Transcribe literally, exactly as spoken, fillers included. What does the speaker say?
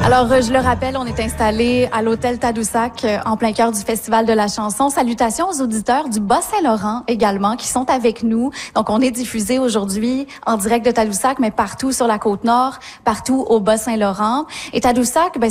Alors, euh, je le rappelle, on est installé à l'hôtel Tadoussac, euh, en plein cœur du Festival de la chanson. Salutations aux auditeurs du Bas-Saint-Laurent également, qui sont avec nous. Donc, on est diffusé aujourd'hui en direct de Tadoussac, mais partout sur la Côte-Nord, partout au Bas-Saint-Laurent. Et Tadoussac, ben,